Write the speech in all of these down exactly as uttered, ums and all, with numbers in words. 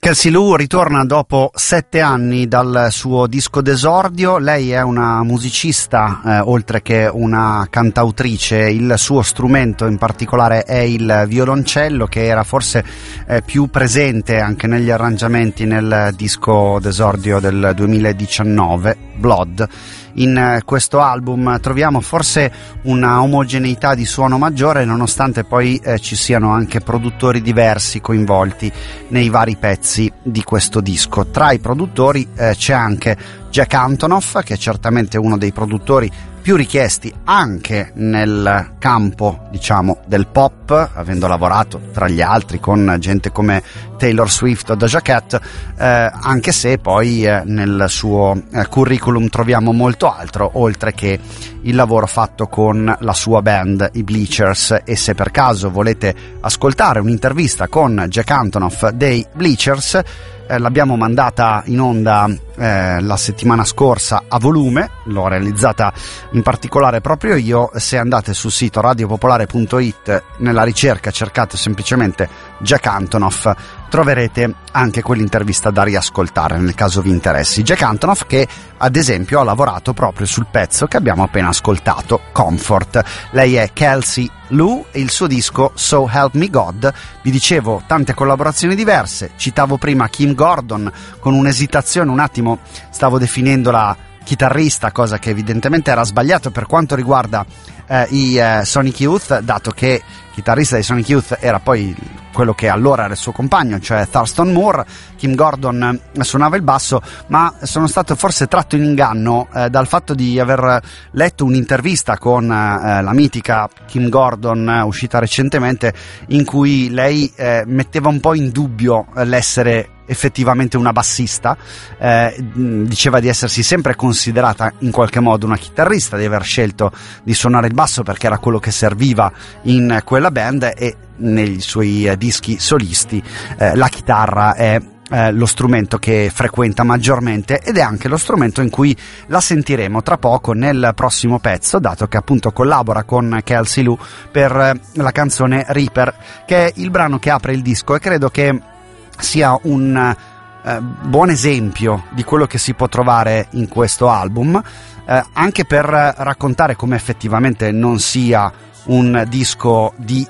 Kelsey Lu ritorna dopo sette anni dal suo disco d'esordio. Lei è una musicista, eh, oltre che una cantautrice. Il suo strumento in particolare è il violoncello, che era forse eh, più presente anche negli arrangiamenti nel disco d'esordio del duemiladiciannove, Blood. In questo album troviamo forse una omogeneità di suono maggiore, nonostante poi eh, ci siano anche produttori diversi coinvolti nei vari pezzi di questo disco. Tra i produttori eh, c'è anche Jack Antonoff, che è certamente uno dei produttori più richiesti anche nel campo, diciamo, del pop, avendo lavorato tra gli altri con gente come Taylor Swift o Doja Cat, eh, anche se poi eh, nel suo eh, curriculum troviamo molto altro, oltre che il lavoro fatto con la sua band, i Bleachers. E se per caso volete ascoltare un'intervista con Jack Antonoff dei Bleachers, Eh, l'abbiamo mandata in onda eh, la settimana scorsa a volume, l'ho realizzata in particolare proprio io. Se andate sul sito radiopopolare punto it, nella ricerca cercate semplicemente Jack Antonoff, troverete anche quell'intervista da riascoltare nel caso vi interessi. Jack Antonoff, che ad esempio ha lavorato proprio sul pezzo che abbiamo appena ascoltato, Comfort. Lei è Kelsey Lu e il suo disco So Help Me God. Vi dicevo, tante collaborazioni diverse, citavo prima Kim Gordon, con un'esitazione un attimo stavo definendo la chitarrista, cosa che evidentemente era sbagliato per quanto riguarda eh, i eh, Sonic Youth, dato che chitarrista dei Sonic Youth era poi quello che allora era il suo compagno, cioè Thurston Moore. Kim Gordon eh, suonava il basso, ma sono stato forse tratto in inganno eh, dal fatto di aver letto un'intervista con eh, la mitica Kim Gordon, eh, uscita recentemente, in cui lei eh, metteva un po' in dubbio eh, l'essere effettivamente una bassista. Eh, diceva di essersi sempre considerata in qualche modo una chitarrista, di aver scelto di suonare il basso perché era quello che serviva in quella band, e nei suoi eh, dischi solisti eh, la chitarra è eh, lo strumento che frequenta maggiormente, ed è anche lo strumento in cui la sentiremo tra poco nel prossimo pezzo, dato che appunto collabora con Kelsey Lu per eh, la canzone Reaper, che è il brano che apre il disco, e credo che sia un eh, buon esempio di quello che si può trovare in questo album, eh, anche per raccontare come effettivamente non sia un disco di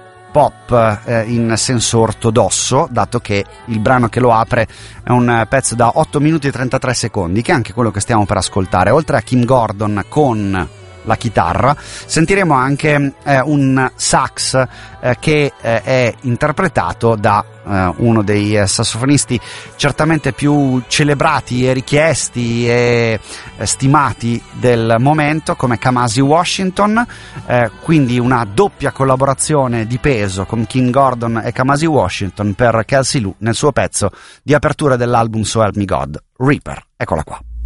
pop eh, in senso ortodosso, dato che il brano che lo apre è un pezzo da otto minuti e trentatré secondi, che è anche quello che stiamo per ascoltare. Oltre a Kim Gordon con la chitarra, sentiremo anche eh, un sax eh, che eh, è interpretato da eh, uno dei eh, sassofonisti certamente più celebrati e richiesti e eh, stimati del momento, come Kamasi Washington. Eh, quindi una doppia collaborazione di peso con Kim Gordon e Kamasi Washington per Kelsey Lu nel suo pezzo di apertura dell'album So Help Me God, Reaper. Eccola qua.